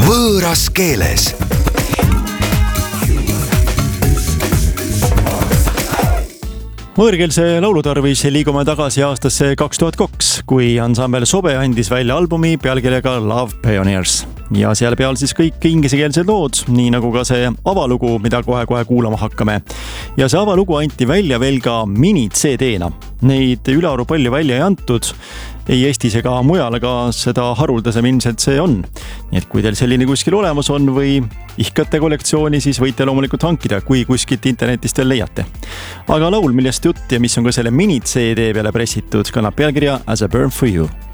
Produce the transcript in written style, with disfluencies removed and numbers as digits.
võõras keeles. Võõrkeelse laulutarvis liigume tagasi aastasse 2002, kui ansambel Sobe andis välja albumi pealkirjaga Love Pioneers. Ja seal peal siis kõik inglisekeelsed lood, nii nagu ka see avalugu, mida kohe kuulama hakkame. Ja see avalugu anti välja veel ka mini-CD-na. Neid ülearu palju välja ei antud, ei Eestis ega mujal, aga seda haruldasem ilmselt see on. Nii et kui teil selline kuskil olemas on või ihkate kollektsiooni, siis võite loomulikult hankida, kui kuskilt internetist veel leiate. Aga laul, millest jutt ja mis on ka selle mini-CD peale pressitud, kannab pealkirja As I Burn For You.